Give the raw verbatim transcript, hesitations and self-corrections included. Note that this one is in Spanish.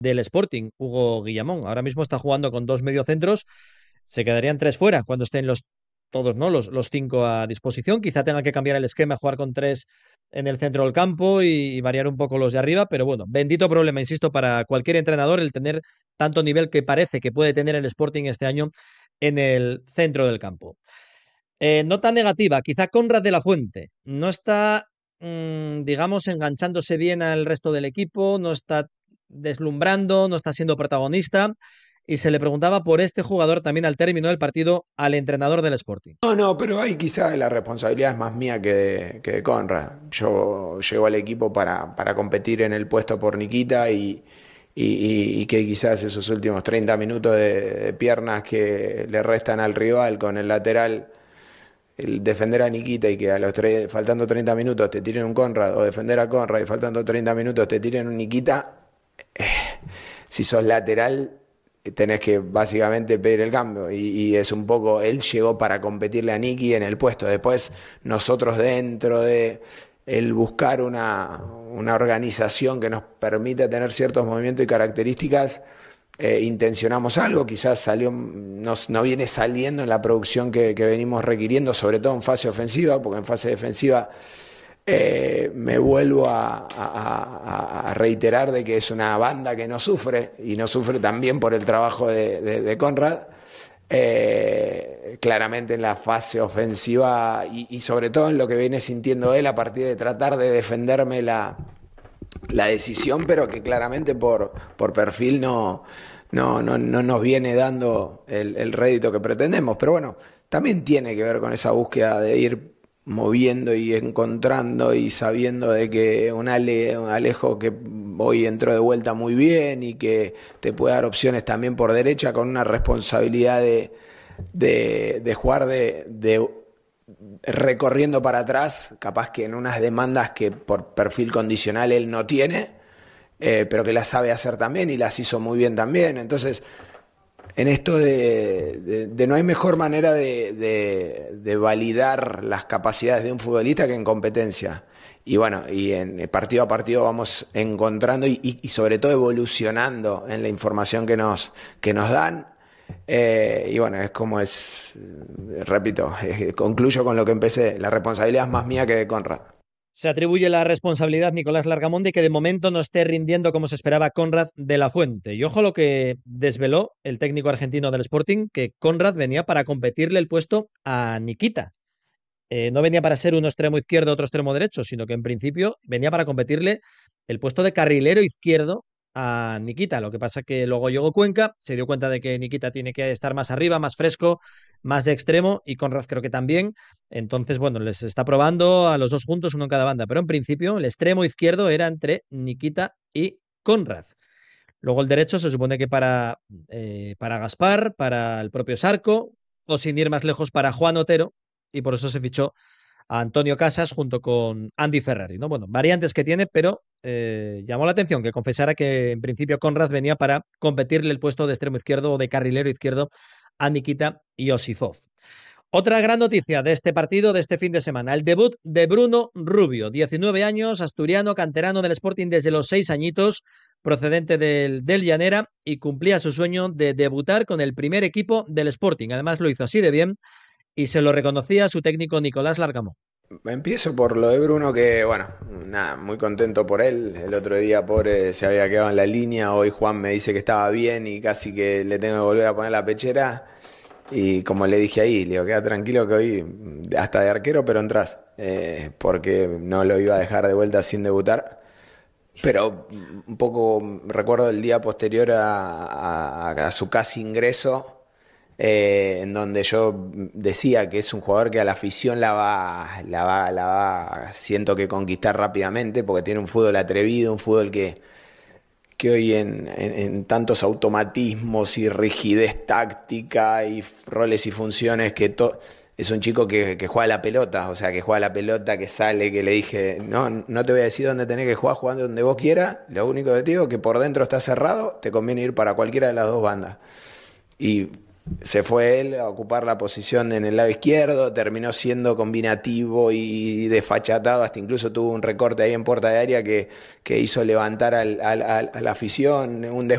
del Sporting, Hugo Guillamón. Ahora mismo está jugando con dos mediocentros, se quedarían tres fuera cuando estén los todos, ¿no? Los, los cinco a disposición. Quizá tenga que cambiar el esquema, jugar con tres en el centro del campo y, y variar un poco los de arriba, pero bueno, bendito problema, insisto, para cualquier entrenador el tener tanto nivel que parece que puede tener el Sporting este año en el centro del campo. Eh, nota negativa, quizá Conrad de la Fuente. No está, mmm, digamos, enganchándose bien al resto del equipo, no está deslumbrando, no está siendo protagonista. Y se le preguntaba por este jugador también al término del partido al entrenador del Sporting. No, no, pero ahí quizá la responsabilidad es más mía que de, que de Conrad. Yo llego al equipo para, para competir en el puesto por Nikita y, y, y- y que quizás esos últimos treinta minutos de, de piernas que le restan al rival con el lateral, el defender a Nikita y que a los tre- faltando treinta minutos te tiren un Conrad, o defender a Conrad y faltando treinta minutos te tiren un Nikita, si sos lateral tenés que básicamente pedir el cambio y, y es un poco, él llegó para competirle a Nicky en el puesto, después nosotros dentro de el buscar una, una organización que nos permita tener ciertos movimientos y características, eh, intencionamos algo, quizás salió, nos, no viene saliendo en la producción que, que venimos requiriendo, sobre todo en fase ofensiva, porque en fase defensiva eh, me vuelvo a, a- a- a reiterar de que es una banda que no sufre, y no sufre también por el trabajo de, de- de Conrad. Eh, claramente en la fase ofensiva y, y sobre todo en lo que viene sintiendo él a partir de tratar de defenderme la, la decisión, pero que claramente por, por perfil no, no, no, no nos viene dando el, el rédito que pretendemos. Pero bueno, también tiene que ver con esa búsqueda de ir moviendo y encontrando y sabiendo de que un, Ale, un Alejo que hoy entró de vuelta muy bien y que te puede dar opciones también por derecha con una responsabilidad de, de, de jugar de, de recorriendo para atrás, capaz que en unas demandas que por perfil condicional él no tiene, eh, pero que las sabe hacer también y las hizo muy bien también. Entonces, en esto de, de- de no hay mejor manera de, de- de validar las capacidades de un futbolista que en competencia. Y bueno, y en partido a partido vamos encontrando y, y- y sobre todo evolucionando en la información que nos, que nos dan. Eh, y bueno, es como es, eh, repito, eh, concluyo con lo que empecé, la responsabilidad es más mía que de Conrad. Se atribuye la responsabilidad a Nicolás Largamón de que de momento no esté rindiendo como se esperaba Conrad de la Fuente. Y ojo lo que desveló el técnico argentino del Sporting, que Conrad venía para competirle el puesto a Nikita. Eh, no venía para ser uno extremo izquierdo, otro extremo derecho, sino que en principio venía para competirle el puesto de carrilero izquierdo a Nikita. Lo que pasa que luego llegó Cuenca, se dio cuenta de que Nikita tiene que estar más arriba, más fresco, más de extremo, y Conrad creo que también. Entonces, bueno, les está probando a los dos juntos, uno en cada banda. Pero en principio, el extremo izquierdo era entre Nikita y Conrad. Luego el derecho se supone que para, eh, para Gaspar, para el propio Sarco, o sin ir más lejos, para Juan Otero, y por eso se fichó a Antonio Casas junto con Andy Ferrari, ¿no? Bueno, variantes que tiene, pero eh, llamó la atención que confesara que en principio Conrad venía para competirle el puesto de extremo izquierdo o de carrilero izquierdo a Nikita Iosifov. Otra gran noticia de este partido, de este fin de semana, el debut de Bruno Rubio, diecinueve años, asturiano, canterano del Sporting desde los seis añitos, procedente del, del Llanera, y cumplía su sueño de debutar con el primer equipo del Sporting. Además lo hizo así de bien y se lo reconocía su técnico Nicolás Largamón. Empiezo por lo de Bruno, que bueno, nada, muy contento por él. El otro día, pobre, se había quedado en la línea. Hoy Juan me dice que estaba bien y casi que le tengo que volver a poner la pechera. Y como le dije ahí, le digo, queda tranquilo que hoy hasta de arquero, pero entras. Eh, porque no lo iba a dejar de vuelta sin debutar. Pero un poco recuerdo el día posterior a, a- a su casi ingreso, eh, en donde yo decía que es un jugador que a la afición la va, la va, la va, siento que conquistar rápidamente, porque tiene un fútbol atrevido, un fútbol que, que hoy en, en- en tantos automatismos y rigidez táctica y roles y funciones que to- es un chico que, que juega la pelota, o sea, que juega la pelota, que sale, que le dije, no, no te voy a decir dónde tenés que jugar, jugando donde vos quieras, lo único que te digo es que por dentro está cerrado, te conviene ir para cualquiera de las dos bandas. Y se fue él a ocupar la posición en el lado izquierdo, terminó siendo combinativo y desfachatado, hasta incluso tuvo un recorte ahí en puerta de área que, que hizo levantar al, al, al, a la afición, un